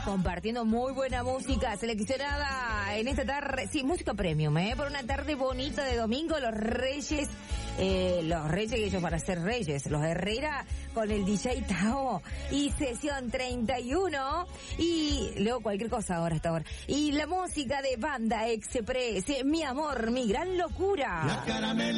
compartiendo muy buena música seleccionada en esta tarde, sí, música premium, por una tarde bonita de domingo. Los Reyes que ellos van a ser Reyes, los Herrera con el DJ Tao y sesión 31 y luego cualquier cosa ahora hasta ahora. Y la música de Banda Express, Mi Amor, Mi Gran Locura.